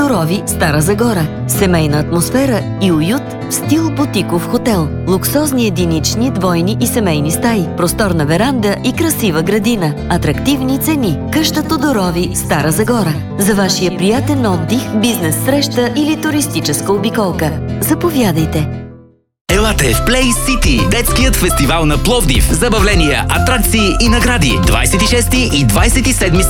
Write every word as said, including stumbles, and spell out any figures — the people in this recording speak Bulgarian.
Тодорови, Стара Загора. Семейна атмосфера и уют в стил бутиков хотел. Луксозни единични, двойни и семейни стаи. Просторна веранда и красива градина. Атрактивни цени. Къща Тодорови, Стара Загора. За вашия приятен отдих, бизнес среща или туристическа обиколка. Заповядайте! Елате в Play City, детският фестивал на Пловдив. Забавления, атракции и награди. двадесет и шести и двадесет и седми